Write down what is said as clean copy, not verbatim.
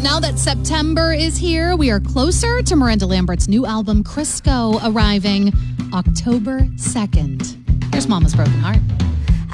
Now that September is here, we are closer to Miranda Lambert's new album, Crisco, arriving October 2nd. Here's Mama's Broken Heart.